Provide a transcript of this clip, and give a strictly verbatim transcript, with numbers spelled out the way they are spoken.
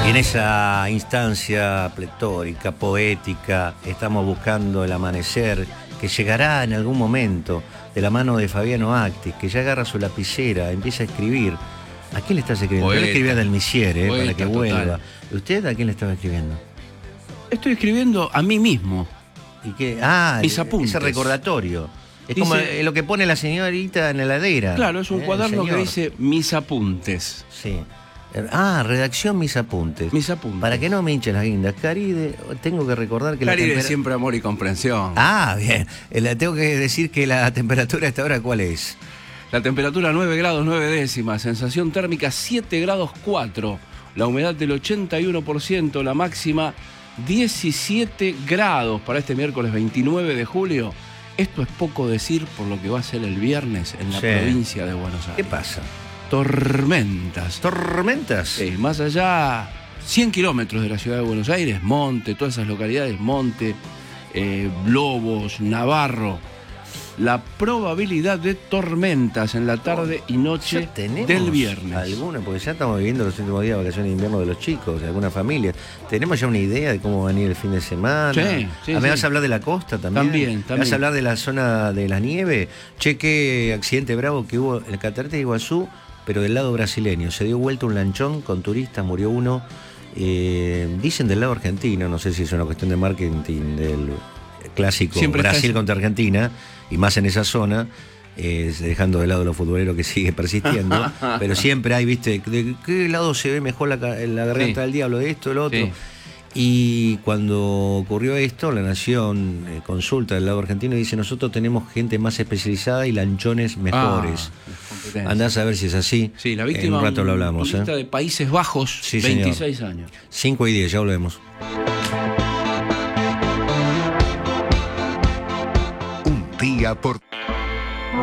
Y en esa instancia pletórica, poética, estamos buscando el amanecer que llegará en algún momento de la mano de Fabiano Actis, que ya agarra su lapicera, empieza a escribir. ¿A quién le estás escribiendo? Yo le escribía a Delmisier, eh, para que vuelva. Total. ¿Usted a quién le estaba escribiendo? Estoy escribiendo a mí mismo. ¿Y qué? Ah, mis apuntes. Ese recordatorio. Es Dice, como lo que pone la señorita en la heladera. Claro, es un ¿eh? cuaderno que dice mis apuntes. Sí. Ah, redacción mis apuntes. Mis apuntes. Para que no me hinchen las guindas. Caride, tengo que recordar que Caride la temperatura... siempre amor y comprensión. Ah, bien. Eh, tengo que decir que la temperatura a esta hora, ¿cuál es? La temperatura nueve grados nueve décimas, sensación térmica siete grados cuatro, la humedad del ochenta y uno por ciento, la máxima diecisiete grados para este miércoles veintinueve de julio. Esto es poco decir por lo que va a ser el viernes en la Sí. provincia de Buenos Aires. ¿Qué pasa? Tormentas. ¿Tormentas? Sí, más allá, cien kilómetros de la ciudad de Buenos Aires, Monte, todas esas localidades, Monte, eh, Lobos, Navarro. La probabilidad de tormentas en la tarde y noche del viernes. Alguna, porque ya estamos viviendo los últimos días de vacaciones de invierno de los chicos, de algunas familias. ¿Tenemos ya una idea de cómo va a venir el fin de semana? Sí, sí, ¿Me sí. vas a hablar de la costa también? También, ¿Me también. vas a hablar de la zona de la nieve? Che, qué accidente bravo que hubo en el Catarate de Iguazú, pero del lado brasileño. Se dio vuelta un lanchón con turistas, murió uno. Eh, dicen del lado argentino, no sé si es una cuestión de marketing del clásico Siempre Brasil está... contra Argentina, y más en esa zona, eh, dejando de lado los futboleros que sigue persistiendo, pero siempre hay, viste, de qué lado se ve mejor la, la garganta Sí. del diablo, de esto, del otro. Sí. Y cuando ocurrió esto, La Nación eh, consulta del lado argentino y dice: nosotros tenemos gente más especializada y lanchones mejores. Ah, Andás a ver si es así. Sí, la víctima, en un rato lo hablamos. turista ¿eh? de Países Bajos, Sí, veintiséis señor. años. cinco y diez, ya volvemos. Un día por